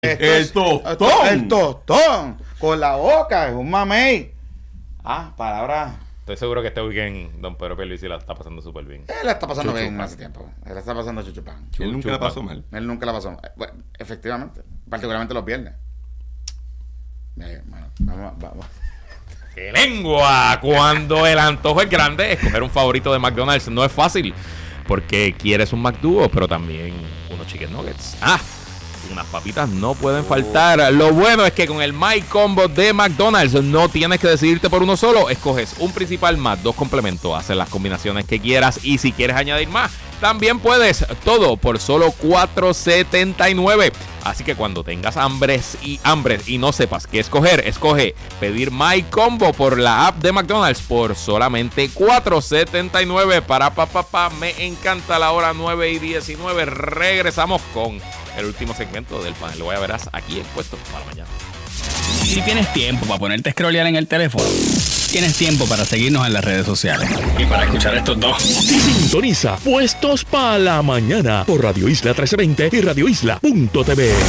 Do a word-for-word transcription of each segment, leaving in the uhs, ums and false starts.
Esto el es, tostón. El tostón. Con la boca, es un mamey. Ah, palabra. Estoy seguro que este weekend Don Pedro Pierluisi la está pasando súper bien. Él la está pasando Chuchupan. bien hace tiempo. Él la está pasando chuchupán. Él nunca Chuchupan. la pasó mal. Él nunca la pasó mal. Bueno, efectivamente. Particularmente los viernes. Eh, bueno, vamos, vamos. ¡Qué lengua! Cuando el antojo es grande, escoger un favorito de McDonald's no es fácil. Porque quieres un McDuo, pero también unos chicken nuggets. ¡Ah! Unas papitas no pueden faltar. Lo bueno es que con el My Combo de McDonald's no tienes que decidirte por uno solo. Escoges un principal más dos complementos. Haces las combinaciones que quieras y si quieres añadir más, también puedes. Todo por solo cuatro setenta y nueve. Así que cuando tengas hambres y hambres y no sepas qué escoger, escoge pedir My Combo por la app de McDonald's por solamente cuatro setenta y nueve. Para papá, pa, pa, me encanta la hora nueve y diecinueve. Regresamos con el último segmento del panel. Lo voy a verás aquí expuesto para mañana. Si tienes tiempo para ponerte a scrollear en el teléfono, tienes tiempo para seguirnos en las redes sociales y para escuchar estos dos. Sintoniza Puestos para la Mañana por Radio Isla trece veinte y radio isla punto t v.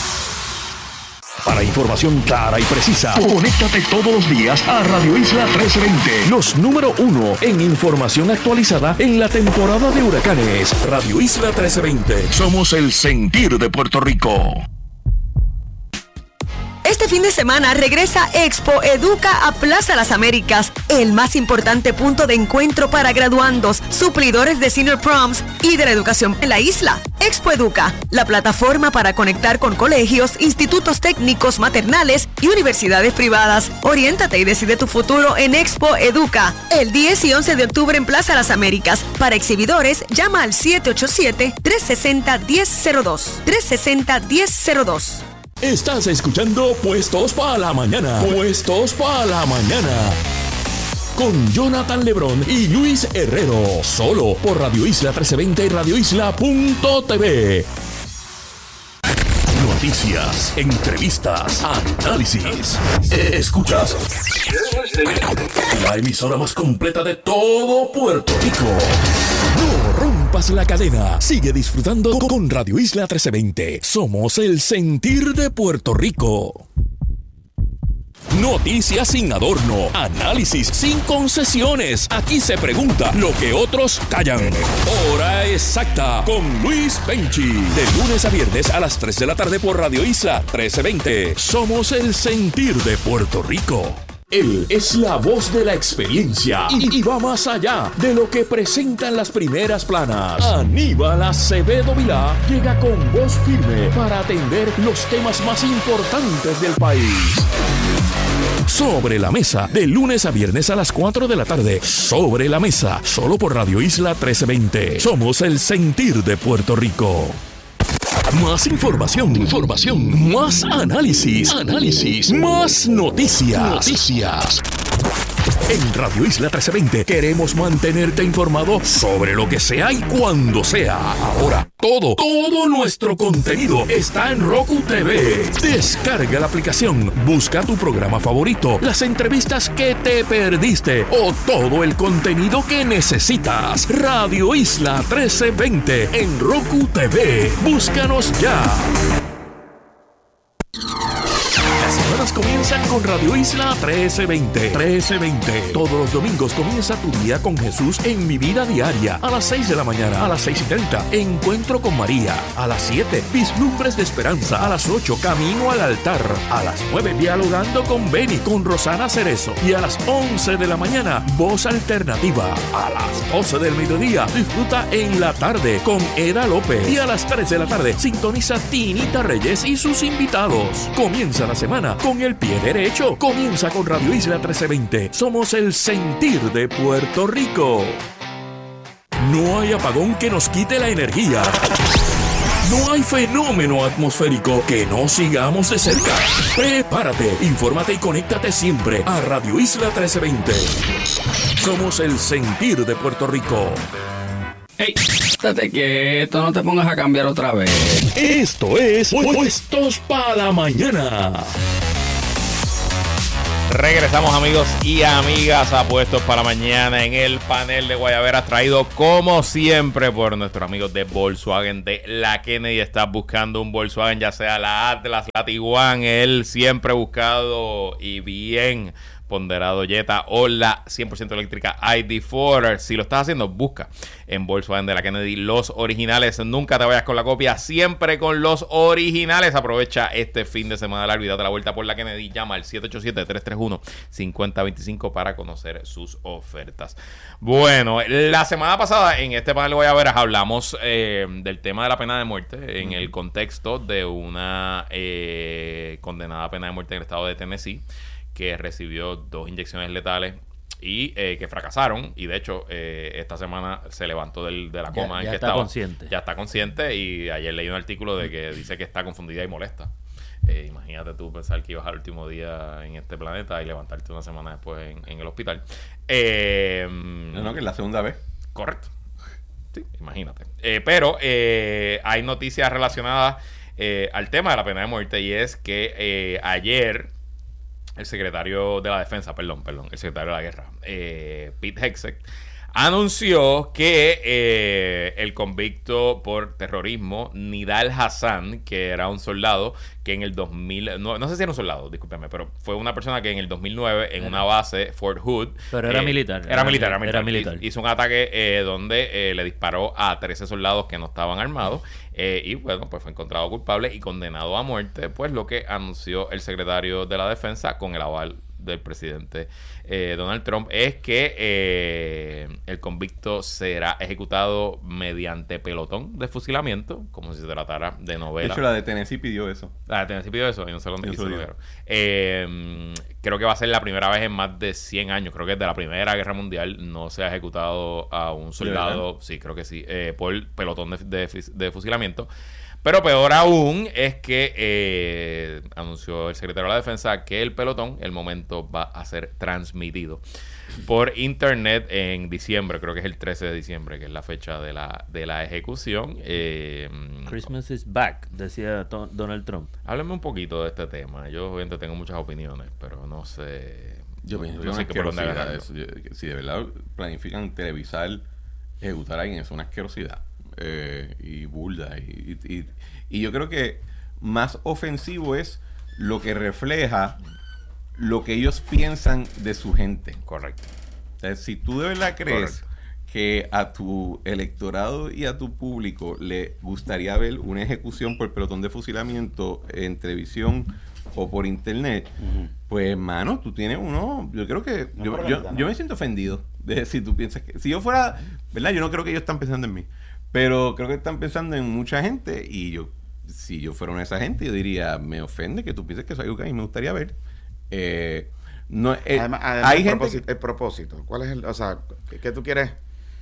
Para información clara y precisa, conéctate todos los días a Radio Isla trece veinte. Los número uno en información actualizada en la temporada de huracanes. Radio Isla trece veinte. Somos el sentir de Puerto Rico. Este fin de semana regresa Expo Educa a Plaza Las Américas, el más importante punto de encuentro para graduandos, suplidores de Senior Proms y de la educación en la isla. Expo Educa, la plataforma para conectar con colegios, institutos técnicos maternales y universidades privadas. Oriéntate y decide tu futuro en Expo Educa, el diez y once de octubre en Plaza Las Américas. Para exhibidores, llama al siete ocho siete, tres seis cero, uno cero cero dos, tres seis cero, uno cero cero dos. Estás escuchando Puestos para la Mañana. Puestos para la Mañana. Con Jonathan Lebrón y Luis Herrero. Solo por Radio Isla trece veinte y radio isla punto t v. Noticias, entrevistas, análisis. Escuchas la emisora más completa de todo Puerto Rico. No rompas la cadena. Sigue disfrutando con Radio Isla trece veinte. Somos el sentir de Puerto Rico. Noticias sin adorno, análisis sin concesiones. Aquí se pregunta lo que otros callan. Hora exacta con Luis Penchi. De lunes a viernes a las tres de la tarde por Radio Isla trece veinte. Somos el sentir de Puerto Rico. Él es la voz de la experiencia y, y va más allá de lo que presentan las primeras planas. Aníbal Acevedo Vilá llega con voz firme para atender los temas más importantes del país. Sobre la Mesa, de lunes a viernes a las cuatro de la tarde. Sobre la Mesa, solo por Radio Isla trece veinte. Somos el sentir de Puerto Rico. Más información, información, más análisis, análisis, más noticias, noticias. En Radio Isla trece veinte queremos mantenerte informado sobre lo que sea y cuando sea. Ahora, todo, todo nuestro contenido está en Roku T V. Descarga la aplicación, busca tu programa favorito, las entrevistas que te perdiste o todo el contenido que necesitas. Radio Isla trece veinte en Roku T V. Búscanos ya. Las semanas comienzan con Radio Isla trece veinte. trece veinte. Todos los domingos comienza tu día con Jesús en Mi Vida Diaria. A las seis de la mañana, a las seis y treinta, Encuentro con María. A las siete, Vislumbres de Esperanza. A las ocho, Camino al Altar. A las nueve, Dialogando con Beni, con Rosana Cerezo. Y a las once de la mañana, Voz Alternativa. A las doce del mediodía, disfruta En la Tarde con Eda López. Y a las tres de la tarde, sintoniza Tinita Reyes y sus invitados. Comienza la semana con el pie derecho. Comienza con Radio Isla trece veinte. Somos el sentir de Puerto Rico. No hay apagón que nos quite la energía. No hay fenómeno atmosférico que no sigamos de cerca. Prepárate, infórmate y conéctate siempre a Radio Isla trece veinte. Somos el sentir de Puerto Rico. Hey, estate quieto, no te pongas a cambiar otra vez. Esto es Puestos para la Mañana. Regresamos, amigos y amigas, a Puestos para Mañana en el panel de Guayaberas, traído como siempre por nuestros amigos de Volkswagen de la Kennedy. Estás buscando un Volkswagen, ya sea la Atlas, la Tiguan, el siempre buscado y bien ponderado Jetta o la cien por ciento eléctrica I D cuatro. Si lo estás haciendo, busca en Volkswagen de la Kennedy los originales. Nunca te vayas con la copia, siempre con los originales. Aprovecha este fin de semana largo y date la vuelta por la Kennedy. Llama al siete ocho siete, tres tres uno, cinco cero dos cinco para conocer sus ofertas. Bueno, la semana pasada en este panel voy a ver hablamos eh, del tema de la pena de muerte en el contexto de una eh, condenada a pena de muerte en el estado de Tennessee, que recibió dos inyecciones letales y eh, que fracasaron. Y de hecho, eh, esta semana se levantó del, de la coma ya, en ya que está estaba. consciente. Ya está consciente. Y ayer leí un artículo de que dice que está confundida y molesta. Eh, imagínate tú pensar que ibas al último día en este planeta y levantarte una semana después en, en el hospital. Eh, no, no, que es la segunda vez. Correcto. Sí, imagínate. Eh, pero eh, hay noticias relacionadas eh, al tema de la pena de muerte, y es que eh, ayer el secretario de la defensa, perdón, perdón, el secretario de la guerra, eh, Pete Hegseth, anunció que eh, el convicto por terrorismo Nidal Hassan, que era un soldado que en el dos mil, no, no sé si era un soldado, discúlpeme, pero fue una persona que en el dos mil nueve en era. una base, Fort Hood, pero era eh, militar, era, era militar, era militar, era militar, hizo un ataque eh, donde eh, le disparó a trece soldados que no estaban armados, eh, y bueno, pues fue encontrado culpable y condenado a muerte, pues lo que anunció el secretario de la defensa con el aval del presidente eh, Donald Trump es que eh, el convicto será ejecutado mediante pelotón de fusilamiento, como si se tratara de novela. De hecho, la de Tennessee pidió eso. La de Tennessee pidió eso y no se lo, y se lo dieron. Eh, creo que va a ser la primera vez en más de cien años, creo que desde la Primera Guerra Mundial no se ha ejecutado a un soldado, sí, creo que sí, eh, por pelotón de, de, de fusilamiento. Pero peor aún es que eh, anunció el secretario de la defensa que el pelotón, el momento, va a ser transmitido por internet en diciembre, creo que es el trece de diciembre, que es la fecha de la de la ejecución. Eh, Christmas is back, decía Donald Trump. Háblame un poquito de este tema. Yo obviamente tengo muchas opiniones, pero no sé. Yo pienso yo sé que por dónde agarrarlo. eso. Yo, si de verdad planifican televisar, ejecutar a alguien, es una asquerosidad. Eh, y burda y, y, y yo creo que más ofensivo es lo que refleja lo que ellos piensan de su gente. Correcto. O sea, si tú de verdad crees Correcto. que a tu electorado y a tu público le gustaría ver una ejecución por pelotón de fusilamiento en televisión o por internet, uh-huh. pues mano, tú tienes uno, yo creo que no yo, yo, yo me siento ofendido de si tú piensas que si yo fuera, ¿verdad? Yo no creo que ellos están pensando en mí, pero creo que están pensando en mucha gente, y yo, si yo fuera una de esa gente, yo diría, me ofende que tú pienses que soy algo que a mí me gustaría ver. Eh, no, eh, además, además hay el, gente propósito, que, el propósito, ¿cuál es el, o sea, qué, qué tú quieres?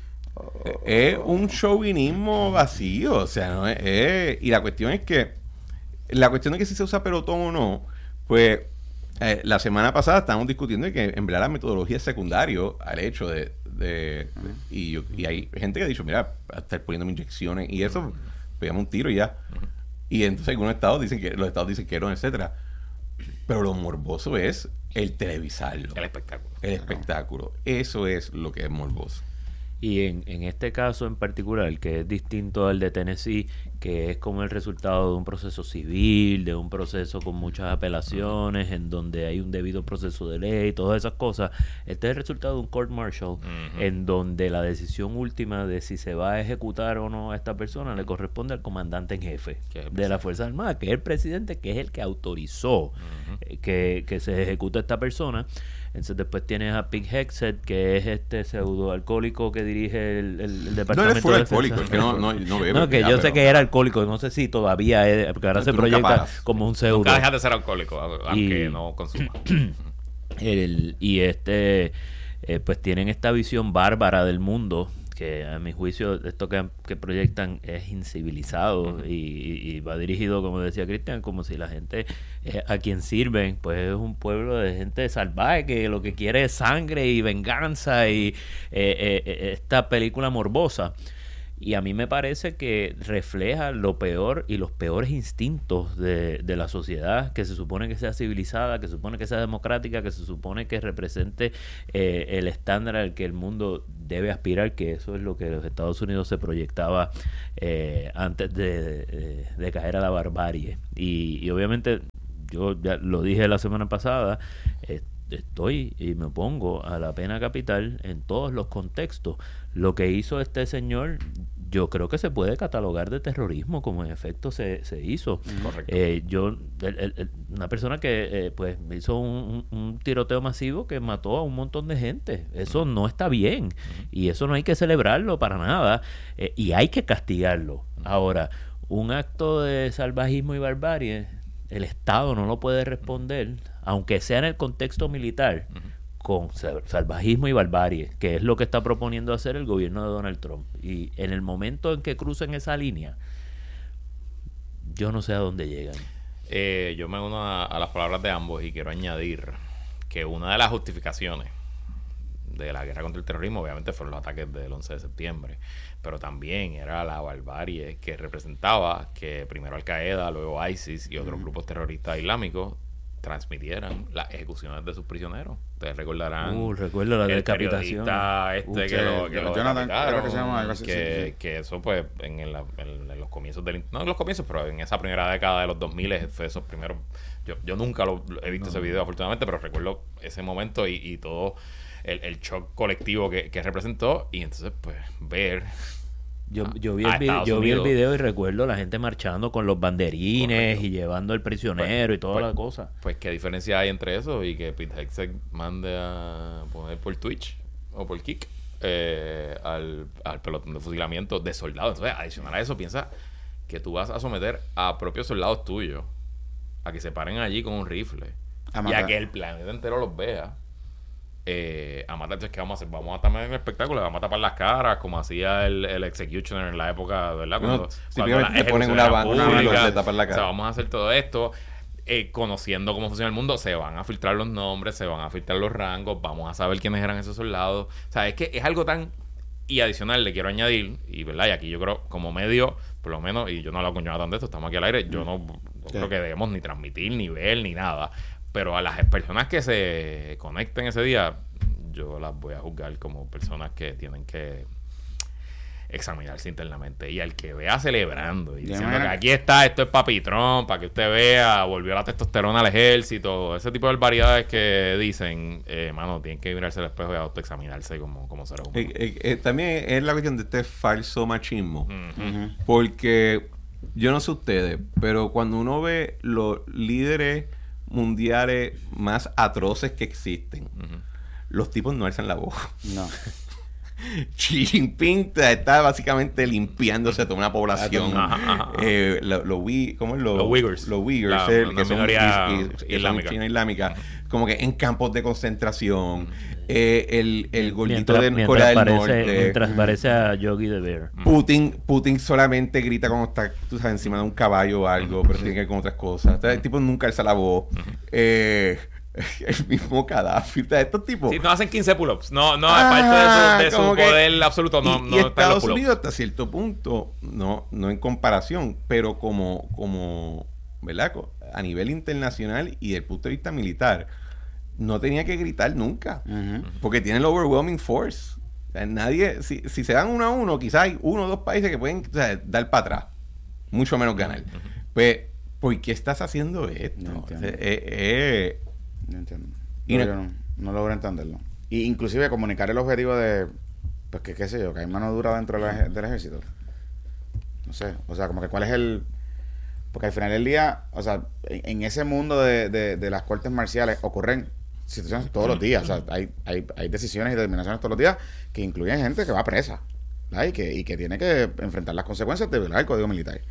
Es un chauvinismo vacío, o sea, no es, es, y la cuestión es que, la cuestión de que si se usa pelotón o no, pues eh, la semana pasada estábamos discutiendo de que en verdad la metodología es secundario al hecho de, de, de y, yo, y hay gente que ha dicho, mira, a estar poniéndome inyecciones y eso, pegamos un tiro y ya. Y entonces algunos estados dicen que, los estados dicen que no, etcétera. Pero lo morboso es el televisarlo. El espectáculo. El espectáculo. Eso es lo que es morboso. Y en, en este caso en particular, que es distinto al de Tennessee, que es como el resultado de un proceso civil, de un proceso con muchas apelaciones, uh-huh. en donde hay un debido proceso de ley, todas esas cosas. Este es el resultado de un court martial, uh-huh. en donde la decisión última de si se va a ejecutar o no a esta persona le corresponde al comandante en jefe de la Fuerza Armada, que es el presidente, que es el que autorizó uh-huh. eh, que, que se ejecute a esta persona. Entonces después tienes a Pete Hegseth, que es este pseudo alcohólico que dirige el, el, el departamento no eres fuera de defensa. alcohólico, es que no, no, no bebe. No, que ya, yo pero... sé que era alcohólico, no sé si todavía es, porque ahora no, se proyecta como un pseudo. Nunca dejas de ser alcohólico, aunque y, no consuma. el, y este, eh, pues tienen esta visión bárbara del mundo, que a mi juicio esto que, que proyectan es incivilizado, uh-huh. y, y, y va dirigido, como decía Cristian, como si la gente eh, a quien sirven pues es un pueblo de gente salvaje que lo que quiere es sangre y venganza y eh, eh, esta película morbosa. Y a mí me parece que refleja lo peor y los peores instintos de, de la sociedad, que se supone que sea civilizada, que se supone que sea democrática, que se supone que represente eh, el estándar al que el mundo debe aspirar, que eso es lo que los Estados Unidos se proyectaba eh, antes de, de, de caer a la barbarie. Y, y obviamente, yo ya lo dije la semana pasada, eh, estoy y me opongo a la pena capital en todos los contextos. Lo que hizo este señor, yo creo que se puede catalogar de terrorismo, como en efecto se, se hizo. Correcto. Eh, yo, el, el, el, una persona que eh, pues hizo un, un, un tiroteo masivo que mató a un montón de gente. Eso no está bien. Y eso no hay que celebrarlo para nada. Eh, y hay que castigarlo. Ahora, un acto de salvajismo y barbarie, el Estado no lo puede responder, aunque sea en el contexto militar, uh-huh. con salvajismo y barbarie, que es lo que está proponiendo hacer el gobierno de Donald Trump. Y en el momento en que crucen esa línea, yo no sé a dónde llegan. Eh, yo me uno a, a las palabras de ambos y quiero añadir que una de las justificaciones de la guerra contra el terrorismo obviamente fueron los ataques del once de septiembre, pero también era la barbarie que representaba que primero Al Qaeda, luego ISIS y otros mm. grupos terroristas islámicos transmitieran las ejecuciones de sus prisioneros. Ustedes recordarán uh, recuerdo la el decapitación periodista este uh, que, que lo, que lo Jonathan, decapitaron, que, se llama, algo así, que, sí, sí. que eso pues en, el, en, en los comienzos del no en los comienzos pero en esa primera década de los dos mil fue esos primeros yo, yo nunca lo he visto no. ese video afortunadamente, pero recuerdo ese momento y, y todo el, el shock colectivo que, que representó, y entonces pues ver Yo, yo, vi el video, yo vi el video y recuerdo la gente marchando con los banderines. Correcto. Y llevando el prisionero pues, y toda pues, la cosa. Pues qué diferencia hay entre eso y que Pete Hegseth mande a poner por Twitch o por Kick eh, al, al pelotón de fusilamiento de soldados. Entonces, adicional a eso, piensa que tú vas a someter a propios soldados tuyos a que se paren allí con un rifle a y a que el planeta entero los vea. Eh, a matar, entonces, ¿qué vamos a hacer? Vamos a también en el espectáculo, vamos a tapar las caras como hacía el, el Executioner en la época, ¿verdad? Cuando, no, cuando la te ponen una banda de tapar la cara. O sea, vamos a hacer todo esto eh, conociendo cómo funciona el mundo, se van a filtrar los nombres, se van a filtrar los rangos, vamos a saber quiénes eran esos soldados. O sea, es que es algo tan... Y adicional, le quiero añadir, y verdad, y aquí yo creo, como medio, por lo menos, y yo no he hablado con Jonathan de esto, estamos aquí al aire, yo no, no creo que debemos ni transmitir, ni ver, ni nada. Pero a las personas que se conecten ese día, yo las voy a juzgar como personas que tienen que examinarse internamente. Y al que vea celebrando y diciendo que aquí está, esto es papitrón, para que usted vea, volvió la testosterona al ejército, ese tipo de barbaridades que dicen, eh, mano, tienen que mirarse al espejo y autoexaminarse como, como seres humanos. Eh, eh, eh, también es la cuestión de este falso machismo. Uh-huh. Uh-huh. Porque yo no sé ustedes, pero cuando uno ve los líderes mundiales más atroces que existen, uh-huh. los tipos no alzan la voz. No. Xi Jinping está básicamente limpiándose a toda una población. Ajá, ajá. Eh, lo, lo, ¿cómo es? Lo, los Uyghurs. Los Uyghurs, la, eh, una que son minoría y, y, islámica. China islámica. Como que en campos de concentración. Eh, el, el gordito mientras, de Corea del parece, Norte. Mientras parece a Yogi the Bear. Putin, Putin solamente grita cuando está, tú sabes, encima de un caballo o algo, uh-huh. pero tiene que ver con otras cosas. O sea, el tipo nunca alza la voz. Uh-huh. Eh... el mismo Gaddafi, estos tipos. Sí, no hacen quince pull-ups. No, no, ah, aparte de su, de su poder que, absoluto, no, y, no y Estados Unidos hasta cierto punto, no, no en comparación, pero como, como, ¿verdad? A nivel internacional y desde el punto de vista militar, no tenía que gritar nunca, uh-huh. porque tienen el overwhelming force. O sea, nadie, si, si se dan uno a uno, quizás hay uno o dos países que pueden, o sea, dar para atrás, mucho menos ganar. Uh-huh. Pues, ¿por qué estás haciendo esto? No o sea, eh, eh, No entiendo. Y no, yo no, no logro entenderlo. Y inclusive comunicar el objetivo de, pues que qué sé yo, que hay mano dura dentro del, del ejército. No sé, o sea, como que cuál es el... Porque al final del día, o sea, en, en ese mundo de, de, de las cortes marciales ocurren situaciones todos los días. O sea, hay, hay, hay decisiones y determinaciones todos los días que incluyen gente que va presa, ¿verdad? Y que, y que tiene que enfrentar las consecuencias de violar el código militar.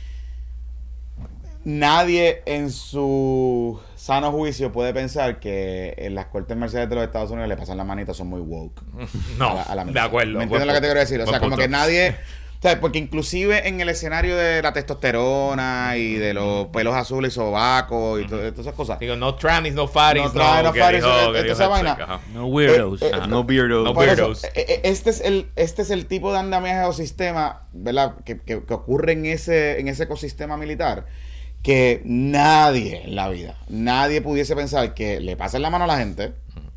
Nadie en su sano juicio puede pensar que en las cortes marciales de los Estados Unidos le pasan la manita, son muy woke. No, a la, a la de acuerdo. ¿Me entiendes lo que te quiero decir? O sea, como que nadie O sea, porque inclusive en el escenario de la testosterona y de los pelos azules y sobacos y to- todas esas cosas. Digo, no trannies, no fatties, No no, trannies, no que fatties, dijo- eh, que eh, dijo esa Headcheck, vaina. ajá. No weirdos. Eh, eh, Ajá. No beardos. No Por eso, weirdos. eh, eh, este es el este es el tipo de andamiaje o sistema, ¿verdad? Que, que, que ocurre en ese en ese ecosistema militar, que nadie en la vida, nadie pudiese pensar que le pasen la mano a la gente,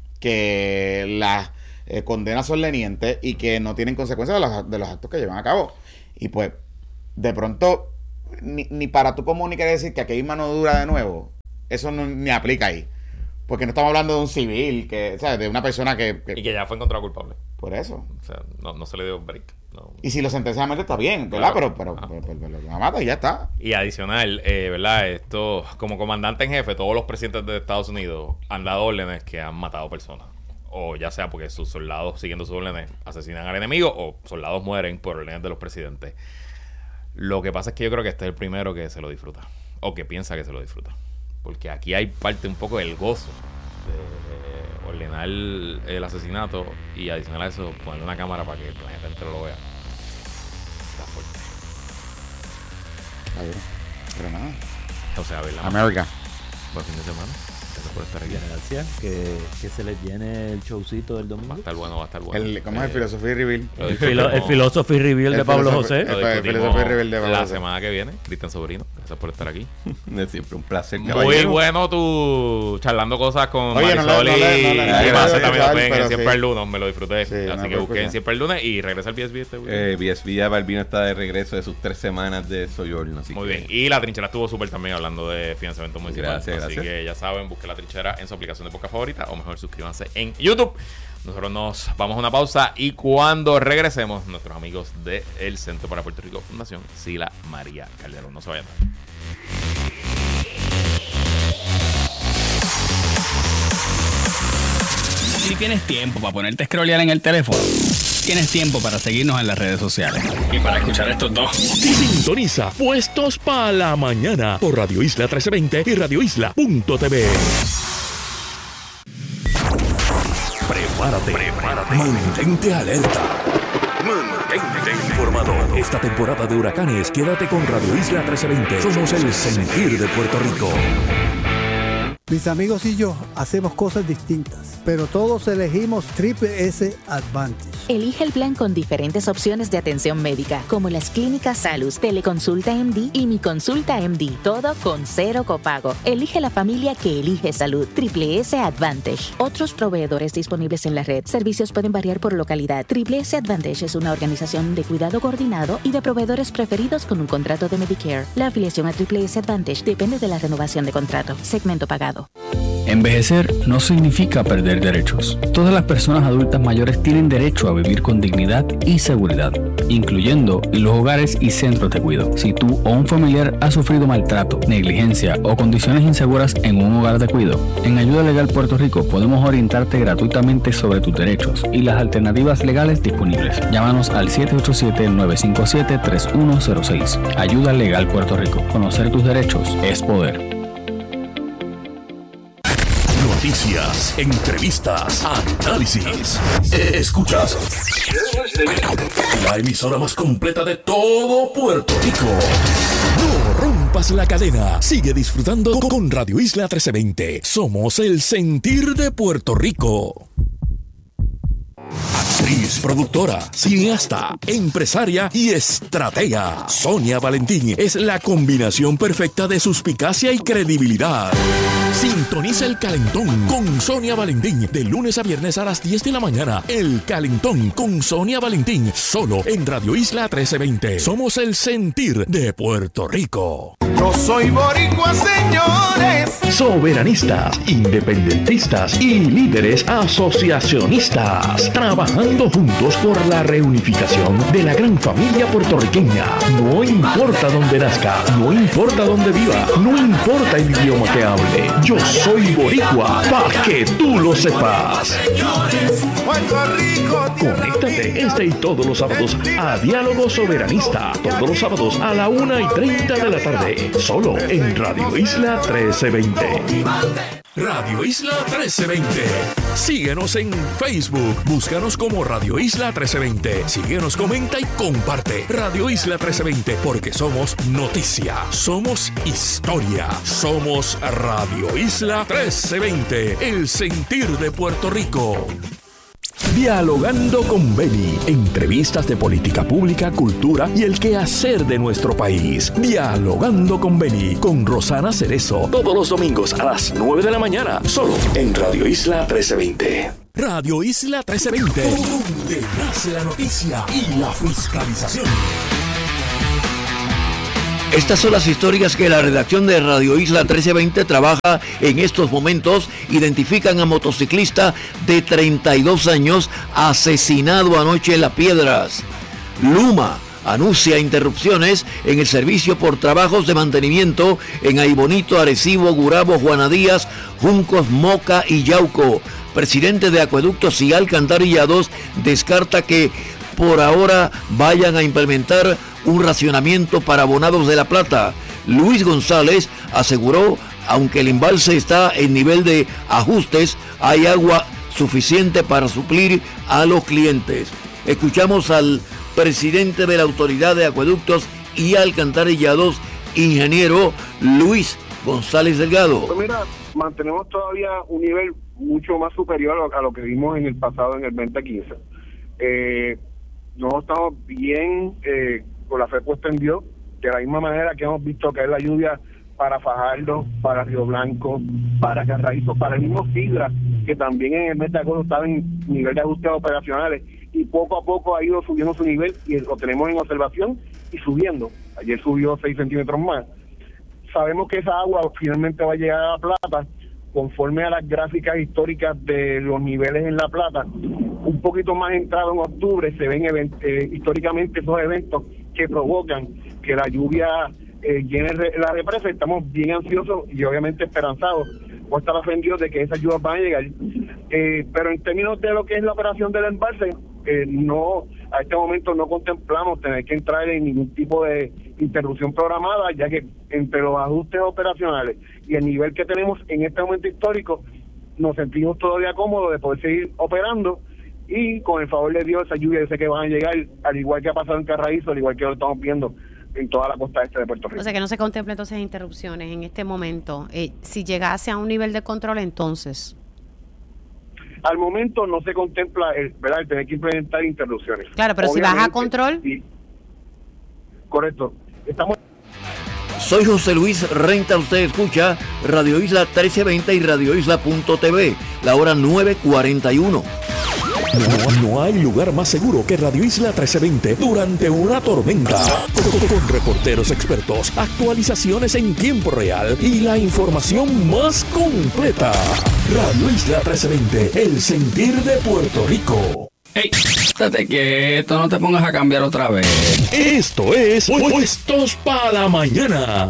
que las eh, condenas son lenientes y que no tienen consecuencias de los, de los actos que llevan a cabo. Y pues, de pronto, ni, ni para tú comunicar y decir que aquí hay mano dura de nuevo, eso no, ni aplica ahí. Porque no estamos hablando de un civil, que, ¿sabes? De una persona que, que- Y que ya fue encontrado culpable. por eso. O sea, no, no se le dio break. No. Y si lo sentencian a muerte está bien, ¿verdad? Claro. Pero, pero, Ajá. pero, pero, pero lo mata y ya está. Y adicional, eh, ¿verdad? Esto, como comandante en jefe, todos los presidentes de Estados Unidos han dado órdenes que han matado personas. O ya sea porque sus soldados, siguiendo sus órdenes, asesinan al enemigo, o soldados mueren por órdenes de los presidentes. Lo que pasa es que yo creo que este es el primero que se lo disfruta. O que piensa que se lo disfruta. Porque aquí hay parte un poco del gozo de ordenar el asesinato y adicional a eso, ponerle una cámara para que el planeta entero lo vea. Está fuerte. Está bien. Pero nada. O sea, ver la América. buen fin de semana. Gracias por estar aquí. Gracias. Que, que se les llene el showcito del Va a domingo. estar bueno, va a estar bueno. El, ¿Cómo es el Eh, Philosophy Reveal? lo El, filo, el discutimos- Philosophy Reveal de El Pablo philosophy- José. el- lo el discutimos Philosophy Reveal de Pablo la José. semana que viene. Cristian Sobrino, gracias por estar aquí. Es siempre un placer, Muy caballero. bueno tú charlando cosas con Oye, no le- Marisol no le- y, no le- no le- y no Massa le- también no lo le- ven pero en Siempre sí. el lunes, me lo disfruté. Sí, Así no, que pero busquen escucha. Siempre el lunes y regresa el B S B este weekend. Eh, B S B Balbino está de regreso de sus tres semanas de soyorno. Así Muy que- bien. Y la trinchera estuvo súper también hablando de financiamiento municipal. Gracias, Así gracias. que ya saben, busquen la trinchera en su aplicación de podcast favorita o mejor suscríbanse en YouTube. Nosotros nos vamos a una pausa y cuando regresemos, nuestros amigos del Centro para Puerto Rico Fundación, Sila María Calderón. No se vayan. Si tienes tiempo para ponerte a scrollear en el teléfono, tienes tiempo para seguirnos en las redes sociales. Y para escuchar estos dos. Sintoniza Puestos para la Mañana por Radio Isla trece veinte y radio isla punto t v. Prepárate, prepárate. Mantente alerta. Mantente informado. Esta temporada de huracanes, quédate con Radio Isla trece veinte. Somos el sentir de Puerto Rico. Mis amigos y yo hacemos cosas distintas, pero todos elegimos Triple S Advantage. Elige el plan con diferentes opciones de atención médica, como las clínicas Salus, Teleconsulta M D y Mi Consulta M D, todo con cero copago. Elige la familia que elige salud. Triple S Advantage. Otros proveedores disponibles en la red. Servicios pueden variar por localidad. Triple S Advantage es una organización de cuidado coordinado y de proveedores preferidos con un contrato de Medicare. La afiliación a Triple S Advantage depende de la renovación de contrato. Segmento pagado. Envejecer no significa perder derechos. Todas las personas adultas mayores tienen derecho a vivir con dignidad y seguridad, incluyendo en los hogares y centros de cuidado. Si tú o un familiar ha sufrido maltrato, negligencia o condiciones inseguras en un hogar de cuidado, en Ayuda Legal Puerto Rico podemos orientarte gratuitamente sobre tus derechos y las alternativas legales disponibles. Llámanos al siete ocho siete, nueve cinco siete, tres uno cero seis. Ayuda Legal Puerto Rico. Conocer tus derechos es poder. Noticias, entrevistas, análisis. Escuchas la emisora más completa de todo Puerto Rico. No rompas la cadena. Sigue disfrutando con Radio Isla trece veinte. Somos el sentir de Puerto Rico. Actriz, productora, cineasta, empresaria y estratega. Sonia Valentín es la combinación perfecta de suspicacia y credibilidad. Sintoniza El Calentón con Sonia Valentín de lunes a viernes a las diez de la mañana. El Calentón con Sonia Valentín, solo en Radio Isla trece veinte. Somos el sentir de Puerto Rico. Yo soy boricua, señores. Soberanistas, independentistas y líderes asociacionistas, trabajando juntos por la reunificación de la gran familia puertorriqueña. No importa dónde nazca, no importa dónde viva, no importa el idioma que hable. Yo soy boricua, para que tú lo sepas. Puerto Rico, Conéctate este y todos los sábados a Diálogo Soberanista. Todos los sábados a la una y treinta de la tarde. Solo en Radio Isla trece veinte. Radio Isla trece veinte. Síguenos en Facebook. Búscanos como Radio Isla trece veinte. Síguenos, comenta y comparte. Radio Isla trece veinte, porque somos noticia, somos historia, somos Radio Isla trece veinte. El sentir de Puerto Rico. Dialogando con Beni. Entrevistas de política pública, cultura y el quehacer de nuestro país. Dialogando con Beni, con Rosana Cerezo. Todos los domingos a las nueve de la mañana. Solo en Radio Isla trece veinte. Radio Isla trece veinte. Donde nace la noticia y la fiscalización. Estas son las historias que la redacción de Radio Isla trece veinte trabaja en estos momentos. Identifican a motociclista de treinta y dos años asesinado anoche en Las Piedras. Luma anuncia interrupciones en el servicio por trabajos de mantenimiento en Aibonito, Arecibo, Gurabo, Juana Díaz, Juncos, Moca y Yauco. Presidente de Acueductos y Alcantarillados descarta que por ahora vayan a implementar un racionamiento para abonados de La Plata. Luis González aseguró, aunque el embalse está en nivel de ajustes, hay agua suficiente para suplir a los clientes. Escuchamos al presidente de la Autoridad de Acueductos y Alcantarillados, ingeniero Luis González Delgado. Pues mira, mantenemos todavía un nivel mucho más superior a lo, a lo que vimos en el pasado, en el veinte quince. Eh, nosotros estamos bien eh, con la fe puesta en Dios, de la misma manera que hemos visto caer la lluvia para Fajardo, para Río Blanco, para Carraízo, para el mismo Sidra, que también en el mes de agosto estaba en nivel de ajustes operacionales, y poco a poco ha ido subiendo su nivel y lo tenemos en observación y subiendo. Ayer subió seis centímetros más. Sabemos que esa agua finalmente va a llegar a La Plata, conforme a las gráficas históricas de los niveles en La Plata. Un poquito más entrado en octubre se ven event- eh, históricamente esos eventos que provocan que la lluvia eh, llene re- la represa. Estamos bien ansiosos y obviamente esperanzados por estar ofendidos de que esas lluvias van a llegar. Eh, pero en términos de lo que es la operación del embalse, eh, no, a este momento no contemplamos tener que entrar en ningún tipo de interrupción programada, ya que entre los ajustes operacionales y el nivel que tenemos en este momento histórico, nos sentimos todavía cómodos de poder seguir operando, y con el favor de Dios, esa lluvia yo sé que van a llegar, al igual que ha pasado en Carraízo, al igual que lo estamos viendo en toda la costa este de Puerto Rico. O sea que no se contempla entonces interrupciones en este momento. Eh, si llegase a un nivel de control, entonces... Al momento no se contempla el, ¿verdad?, el tener que implementar interrupciones. Claro, pero Obviamente, si baja control... Sí. Correcto. Estamos... Soy José Luis Renta, usted escucha Radio Isla trece veinte y Radio Isla punto t v, la hora nueve cuarenta y uno. No, no hay lugar más seguro que Radio Isla trece veinte durante una tormenta. Con, con reporteros expertos, actualizaciones en tiempo real y la información más completa. Radio Isla trece veinte, el sentir de Puerto Rico. ¡Ey! Estate quieto, no te pongas a cambiar otra vez. Esto es Puestos para la Mañana.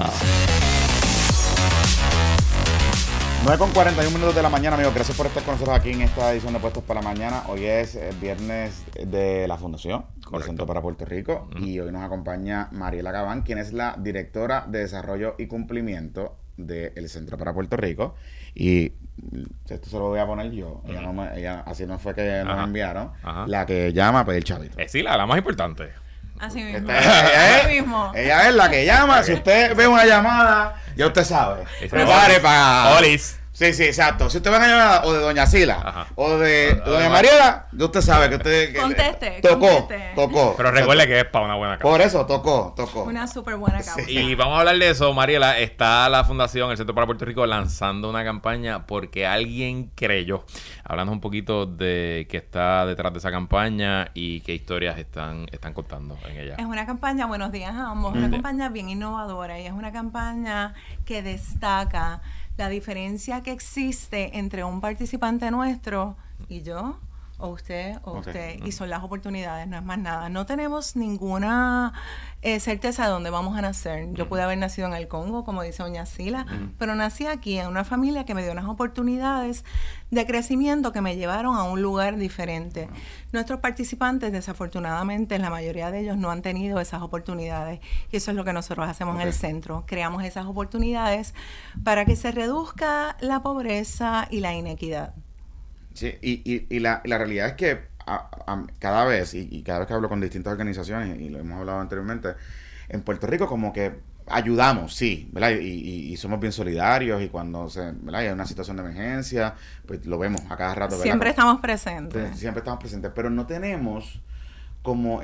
nueve con cuarenta y un minutos de la mañana, amigos. Gracias por estar con nosotros aquí en esta edición de Puestos para la Mañana. Hoy es el viernes de la Fundación del Centro para Puerto Rico. Uh-huh. Y hoy nos acompaña Mariela Gabán, quien es la directora de Desarrollo y Cumplimiento del Centro para Puerto Rico. Y esto se lo voy a poner yo. Uh-huh. Ella no me, ella, así no fue que nos enviaron. Uh-huh. La que llama a pedir chavito. Eh, sí, la, la más importante. Así mismo. Esta, ella, Así es, mismo. ella es la que llama. Si usted ve una llamada, ya usted sabe. Prepare para... Olis. Sí, sí, exacto. Si usted va a llamar o de Doña Sila, ajá, o de uh, Doña Mariela, usted sabe que usted... Que conteste, tocó, conteste. tocó. Pero recuerde que es para una buena causa. Por eso, tocó, tocó. Una súper buena causa. Sí. Y vamos a hablar de eso, Mariela. Está la Fundación, el Centro para Puerto Rico, lanzando una campaña porque alguien creyó. Hablando un poquito de qué está detrás de esa campaña y qué historias están, están contando en ella. Es una campaña, buenos días a ambos, mm. una campaña bien innovadora y es una campaña que destaca la diferencia que existe entre un participante nuestro y yo, o usted o Ok. usted, y son las oportunidades, no es más nada. No tenemos ninguna eh, certeza de dónde vamos a nacer. Yo pude haber nacido en el Congo, como dice doña Sila, pero nací aquí en una familia que me dio unas oportunidades de crecimiento que me llevaron a un lugar diferente. Nuestros participantes, desafortunadamente, la mayoría de ellos no han tenido esas oportunidades, y eso es lo que nosotros hacemos en el Ok. centro. Creamos esas oportunidades para que se reduzca la pobreza y la inequidad. Sí, y, y, y, la, y la realidad es que a- a- cada vez, y, y cada vez que hablo con distintas organizaciones, y lo hemos hablado anteriormente, en Puerto Rico como que ayudamos, sí, ¿verdad? Y, y, y somos bien solidarios, y cuando se, ¿verdad? hay una situación de emergencia, pues lo vemos a cada rato, ¿verdad? Siempre Como- estamos presentes. Siempre estamos presentes, pero no tenemos como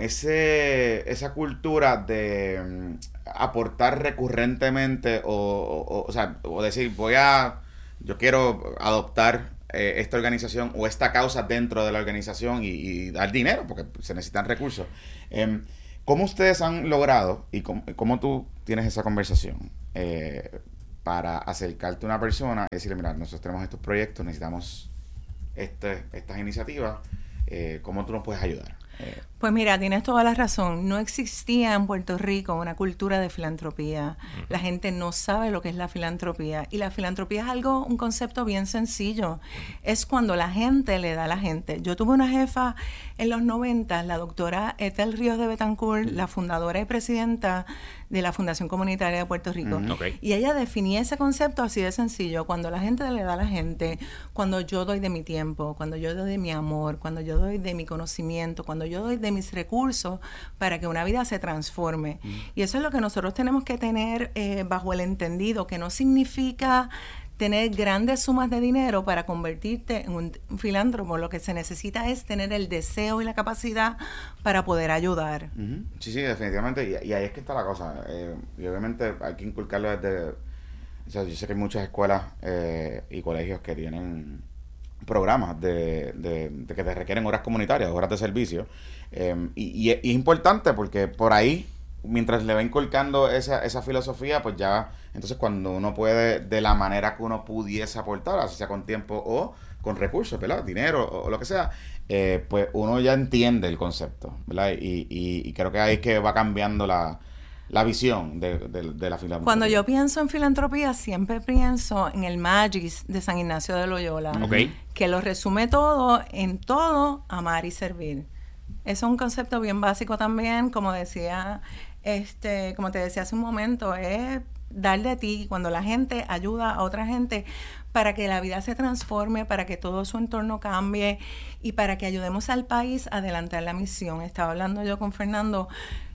ese esa cultura de mm, aportar recurrentemente o, o, o sea, o decir, voy a, yo quiero adoptar eh, esta organización o esta causa dentro de la organización y, y dar dinero, porque se necesitan recursos. Em, ¿Cómo ustedes han logrado y cómo, cómo tú tienes esa conversación eh, para acercarte a una persona y decirle, mira, nosotros tenemos estos proyectos, necesitamos este, estas iniciativas, eh, ¿cómo tú nos puedes ayudar? Eh, Pues mira, tienes toda la razón. No existía en Puerto Rico una cultura de filantropía. La gente no sabe lo que es la filantropía. Y la filantropía es algo, un concepto bien sencillo. Es cuando la gente le da a la gente. Yo tuve una jefa en los noventa, la doctora Ethel Ríos de Betancourt, la fundadora y presidenta de la Fundación Comunitaria de Puerto Rico. Ujú. Ok. Y ella definía ese concepto así de sencillo. Cuando la gente le da a la gente, cuando yo doy de mi tiempo, cuando yo doy de mi amor, cuando yo doy de mi conocimiento, cuando yo doy de mis recursos para que una vida se transforme. Y eso es lo que nosotros tenemos que tener eh, bajo el entendido, que no significa tener grandes sumas de dinero para convertirte en un filántropo. Lo que se necesita es tener el deseo y la capacidad para poder ayudar. Ujú. Sí, sí, definitivamente. Y, y ahí es que está la cosa. Eh, y obviamente hay que inculcarlo desde... O sea, yo sé que hay muchas escuelas eh, y colegios que tienen programas de, de, de que te requieren horas comunitarias, horas de servicio. Eh, y, y es y es importante porque por ahí, mientras le va inculcando esa, esa filosofía, pues ya, entonces cuando uno puede, de la manera que uno pudiese aportar, así sea con tiempo o con recursos, ¿verdad? Dinero o, o lo que sea, eh, pues uno ya entiende el concepto, ¿verdad? Y, y, y creo que ahí es que va cambiando la, la visión de, de, de la filantropía. Cuando yo pienso en filantropía, siempre pienso en el Magis de San Ignacio de Loyola, Ok. que lo resume todo en todo, amar y servir. Eso es un concepto bien básico también, como decía, este, como te decía hace un momento, es dar de ti cuando la gente ayuda a otra gente para que la vida se transforme, para que todo su entorno cambie y para que ayudemos al país a adelantar la misión. Estaba hablando yo con Fernando,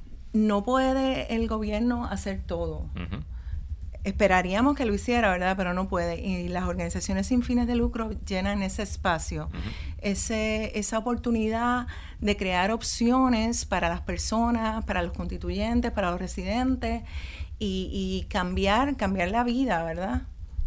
no puede el gobierno hacer todo. Ujú. Esperaríamos que lo hiciera, ¿verdad? Pero no puede. Y las organizaciones sin fines de lucro llenan ese espacio, ese, esa oportunidad de crear opciones para las personas, para los constituyentes, para los residentes y, y cambiar, cambiar la vida, ¿verdad?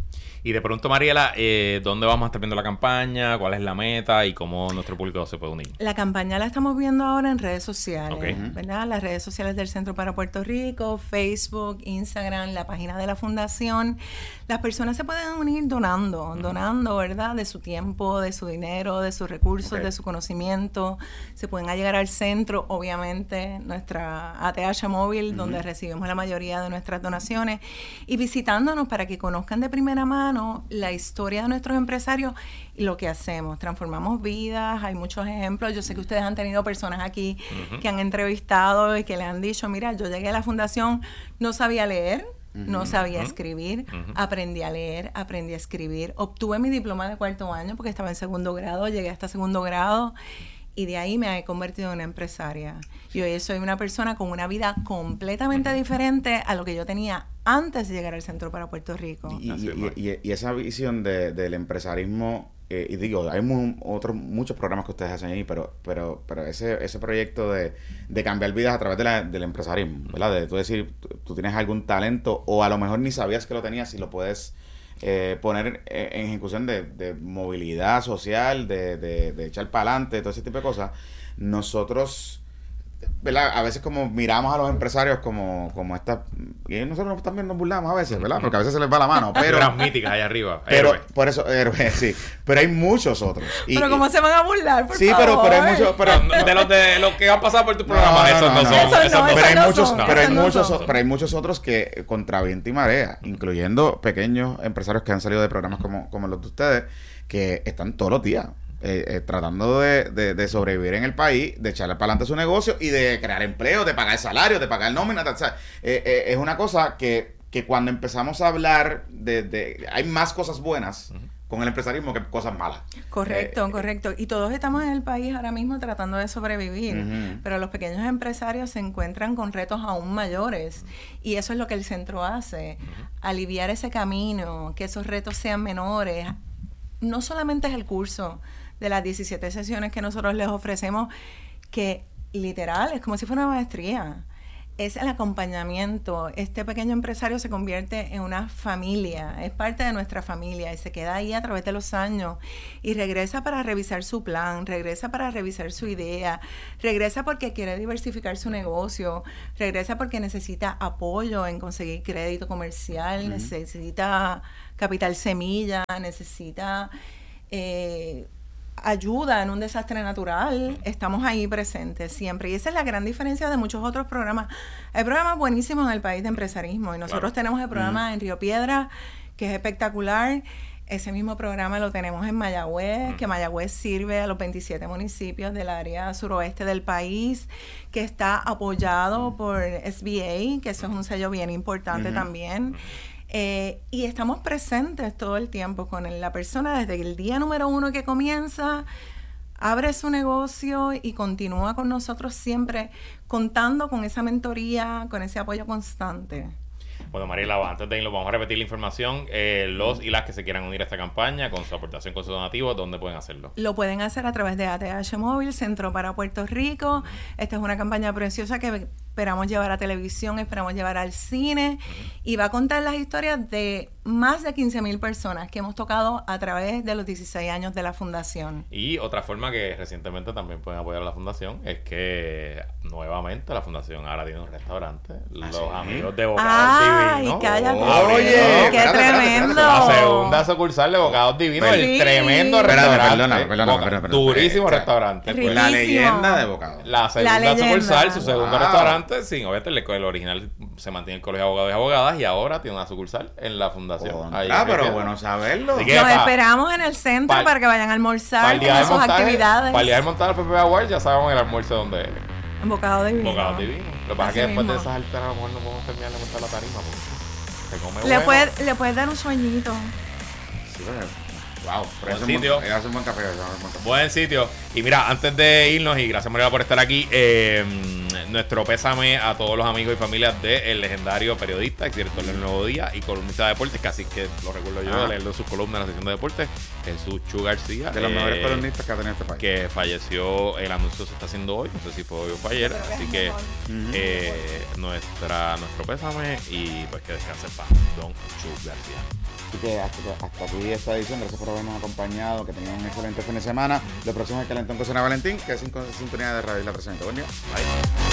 Y de pronto, Mariela, eh, ¿dónde vamos a estar viendo la campaña? ¿Cuál es la meta? ¿Y cómo nuestro público se puede unir? La campaña la estamos viendo ahora en redes sociales, Ok. ¿verdad? Las redes sociales del Centro para Puerto Rico, Facebook, Instagram, la página de la Fundación. Las personas se pueden unir donando, donando, ¿verdad? De su tiempo, de su dinero, de sus recursos, Ok. de su conocimiento. Se pueden llegar al centro, obviamente, nuestra A T H móvil, donde recibimos la mayoría de nuestras donaciones, y visitándonos para que conozcan de primera mano la historia de nuestros empresarios y lo que hacemos. Transformamos vidas, hay muchos ejemplos. Yo sé que ustedes han tenido personas aquí Ujú. que han entrevistado y que le han dicho, mira, yo llegué a la fundación, no sabía leer, no Ujú. sabía Ujú. escribir, Ujú. aprendí a leer, aprendí a escribir, obtuve mi diploma de cuarto año porque estaba en segundo grado, llegué hasta segundo grado y de ahí me he convertido en una empresaria. Y hoy soy una persona con una vida completamente diferente a lo que yo tenía antes de llegar al Centro para Puerto Rico. Y, y- y- y esa visión de, del empresarismo, eh, y digo, hay mu- otros muchos programas que ustedes hacen ahí, pero pero pero ese ese proyecto de, de cambiar vidas a través de la- del empresarismo, ¿verdad? De tú decir, tú, tú tienes algún talento o a lo mejor ni sabías que lo tenías y lo puedes eh, poner eh, en ejecución de, de movilidad social, de, de, de echar para adelante, todo ese tipo de cosas. Nosotros ¿verdad? A veces como miramos a los empresarios como, como estas... Y nosotros también nos burlamos a veces, ¿verdad? Porque a veces se les va la mano, pero... Figuras míticas allá arriba. Pero, héroes. por eso, héroes, sí. Pero hay muchos otros. Y, pero ¿cómo y, se van a burlar, por sí, favor? pero, pero hay muchos... Pero, no, de los de los que han pasado por tu programa, no, esos no, no, no, son. no. Esos no, Pero hay son. muchos, No. pero hay no muchos, son. pero hay muchos otros que contra viento y marea, incluyendo pequeños empresarios que han salido de programas como, como los de ustedes, que están todos los días eh, eh, tratando de, de, de sobrevivir en el país, de echarle para adelante su negocio y de crear empleo, de pagar salarios, de pagar nóminas. O sea, eh, eh, es una cosa que, que cuando empezamos a hablar de, de... Hay más cosas buenas uh-huh. con el empresarismo que cosas malas. Correcto, eh, correcto. Y todos estamos en el país ahora mismo tratando de sobrevivir, uh-huh. pero los pequeños empresarios se encuentran con retos aún mayores y eso es lo que el centro hace, uh-huh. aliviar ese camino, que esos retos sean menores. No solamente es el curso de las diecisiete sesiones que nosotros les ofrecemos, que literal es como si fuera una maestría. Es el acompañamiento. Este pequeño empresario se convierte en una familia, es parte de nuestra familia y se queda ahí a través de los años y regresa para revisar su plan, regresa para revisar su idea, regresa porque quiere diversificar su negocio, regresa porque necesita apoyo en conseguir crédito comercial, uh-huh. necesita capital semilla, necesita... Eh, ayuda en un desastre natural, estamos ahí presentes siempre. Y esa es la gran diferencia de muchos otros programas. Hay programas buenísimos en el país de empresarismo y nosotros claro. tenemos el programa uh-huh. en Río Piedra, que es espectacular. Ese mismo programa lo tenemos en Mayagüez, uh-huh. que Mayagüez sirve a los veintisiete municipios del área suroeste del país, que está apoyado uh-huh. por S B A, que eso es un sello bien importante uh-huh. también. Uh-huh. Eh, y estamos presentes todo el tiempo con la persona desde el día número uno que comienza, abre su negocio y continúa con nosotros siempre contando con esa mentoría, con ese apoyo constante. Bueno, Mariela, antes de irlo, vamos a repetir la información. Eh, los y las que se quieran unir a esta campaña con su aportación, con su donativo, ¿dónde pueden hacerlo? Lo pueden hacer a través de A T H Móvil, Centro para Puerto Rico. Esta es una campaña preciosa que esperamos llevar a televisión, esperamos llevar al cine uh-huh. y va a contar las historias de más de quince mil personas que hemos tocado a través de los dieciséis años de la fundación. Y otra forma que recientemente también pueden apoyar a la fundación es que nuevamente la fundación ahora tiene un restaurante. ¿Ah, los sí? amigos de Bocados Divinos. ¡Ay, cállate! Oh, oye, ¡qué espérate, tremendo! Espérate, espérate. La segunda sucursal de Bocados Divinos, sí. el tremendo restaurante. Perdona, perdona, Boca, perdona, perdona, durísimo perdona, restaurante. Pues. La leyenda de Bocados. La segunda la sucursal, su segundo wow. restaurante, sí, obviamente el, el original se mantiene el Colegio de Abogados y Abogadas y ahora tiene una sucursal en la fundación. Oh, ah, pero bueno saberlo. Los pa, esperamos en el centro pa, para que vayan a almorzar en sus montaje, actividades. Para el día del montaje del P P Award ya sabemos el almuerzo donde es. En Bocados Divino. Bocados Divino. Lo que pasa es que después de esas alteras a lo mejor no podemos terminar de montar la tarima. Se come le, bueno. puede, le puedes dar un sueñito. Sí, bueno. Wow, buen sitio. Buen, hace un buen café, hace un buen café. Buen sitio. Y mira, antes de irnos, y gracias Mariela por estar aquí, eh, nuestro pésame a todos los amigos y familias del legendario periodista, director del Nuevo Día y columnista de deportes, que así que lo recuerdo yo, ah. leerlo en sus columnas en la sección de deportes, Jesús Chu García. De los eh, mejores columnistas que ha tenido este país. Que falleció, el anuncio se está haciendo hoy, no sé si fue hoy o fue ayer, así que uh-huh. eh, nuestra, nuestro pésame y pues que descanse para Don Chu García. Así que hasta, hasta aquí esta edición, gracias por habernos acompañado, que tengan un excelente fin de semana. Lo próximo es Calentón Cocina Valentín, que es sin sintonía de Radio Isla trescientos. Buen día. Bye.